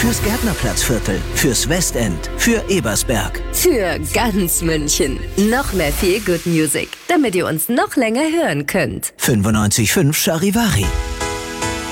fürs Gärtnerplatzviertel, fürs Westend, für Ebersberg. Für ganz München. Noch mehr Feel Good Music, damit ihr uns noch länger hören könnt. 95.5 Charivari.